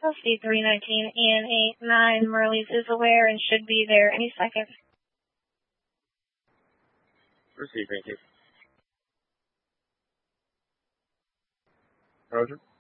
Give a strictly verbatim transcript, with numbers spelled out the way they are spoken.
C three nineteen E N eight nine, Merleys is aware and should be there any second. Receive, thank you. Roger.